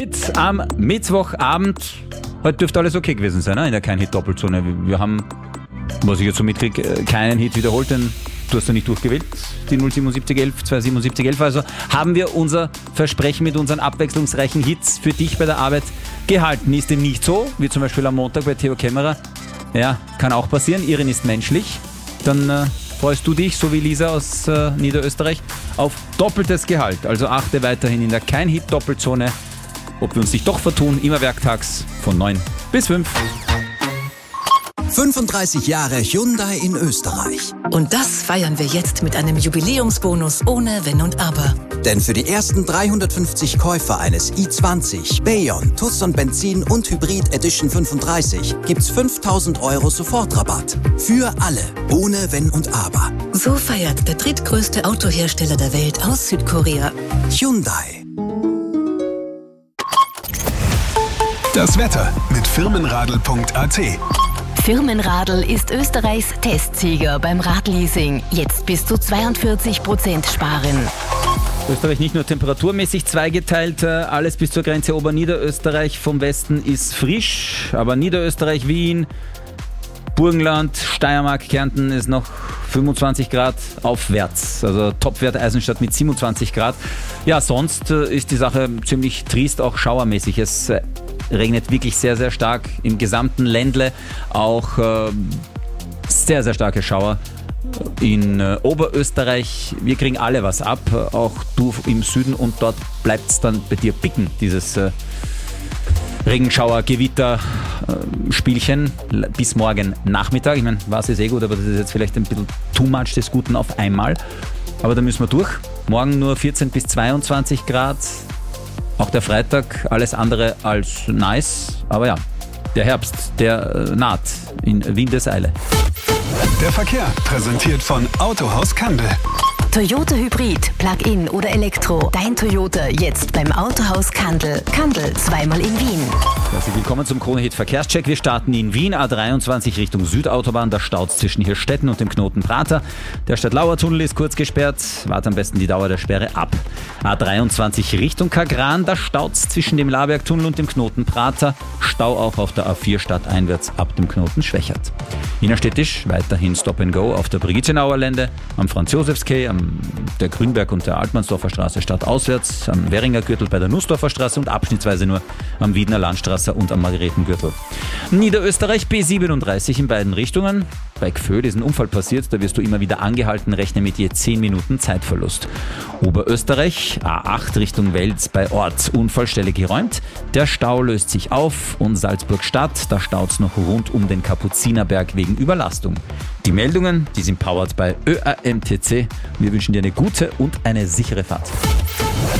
Krone-Hit am Mittwochabend. Heute dürfte alles okay gewesen sein, ne? In der Kein-Hit-Doppelzone. Wir haben, was ich jetzt so mitkriege, keinen Hit wiederholt, denn du hast ja nicht durchgewählt, die 07711, 27711. Also haben wir unser Versprechen mit unseren abwechslungsreichen Hits für dich bei der Arbeit gehalten. Ist dem nicht so, wie zum Beispiel am Montag bei Theo Kämmerer? Ja, kann auch passieren. Irren ist menschlich. Dann freust du dich, so wie Lisa aus Niederösterreich, auf doppeltes Gehalt. Also achte weiterhin in der Kein-Hit-Doppelzone, ob wir uns nicht doch vertun, immer werktags von 9 bis 5. 35 Jahre Hyundai in Österreich. Und das feiern wir jetzt mit einem Jubiläumsbonus ohne Wenn und Aber. Denn für die ersten 350 Käufer eines i20, Bayon, Tucson Benzin und Hybrid Edition 35 gibt's 5.000 € Sofortrabatt. Für alle, ohne Wenn und Aber. So feiert der drittgrößte Autohersteller der Welt aus Südkorea. Hyundai. Das Wetter mit firmenradl.at. Firmenradl ist Österreichs Testsieger beim Radleasing. Jetzt bis zu 42% sparen. Österreich nicht nur temperaturmäßig zweigeteilt, alles bis zur Grenze Oberniederösterreich vom Westen ist frisch, aber Niederösterreich, Wien, Burgenland, Steiermark, Kärnten ist noch 25 Grad aufwärts, also Topwert Eisenstadt mit 27 Grad. Ja, sonst ist die Sache ziemlich trist, auch schauermäßig. Es regnet wirklich sehr, sehr stark im gesamten Ländle, auch sehr, sehr starke Schauer in Oberösterreich. Wir kriegen alle was ab, auch du im Süden, und dort bleibt es dann bei dir picken, dieses Regenschauer, Gewitter, Spielchen bis morgen Nachmittag. Ich meine, was ist gut, aber das ist jetzt vielleicht ein bisschen too much des Guten auf einmal. Aber da müssen wir durch. Morgen nur 14 bis 22 Grad. Auch der Freitag, alles andere als nice. Aber ja, der Herbst, der naht in Windeseile. Der Verkehr präsentiert von Autohaus Kandel. Toyota Hybrid, Plug-in oder Elektro. Dein Toyota jetzt beim Autohaus Kandel. Kandel, zweimal in Wien. Herzlich willkommen zum Krone-Hit Verkehrscheck. Wir starten in Wien, A23 Richtung Südautobahn. Da staut's zwischen Hirstetten und dem Knoten Prater. Der Stadtlauer-Tunnel ist kurz gesperrt. Wart am besten die Dauer der Sperre ab. A23 Richtung Kagran. Da staut's zwischen dem Laberg-Tunnel und dem Knoten Prater. Stau auch auf der A4 stadteinwärts ab dem Knoten Schwächert. Innerstädtisch weiterhin Stop and Go auf der Brigittenauer Lände, am Franz-Josefs-Quai, am der Grünberg und der Altmannsdorfer Straße stadtauswärts, am Währinger Gürtel bei der Nussdorfer Straße und abschnittsweise nur am Wiedner Landstraße und am Margaretengürtel. Niederösterreich B37 in beiden Richtungen. Bei Gföhl ist ein Unfall passiert, da wirst du immer wieder angehalten, rechne mit je 10 Minuten Zeitverlust. Oberösterreich, A8 Richtung Wels bei Ort, Unfallstelle geräumt. Der Stau löst sich auf und Salzburg-Stadt, da staut's noch rund um den Kapuzinerberg wegen Überlastung. Die Meldungen, die sind powered bei ÖAMTC. Wir wünschen dir eine gute und eine sichere Fahrt.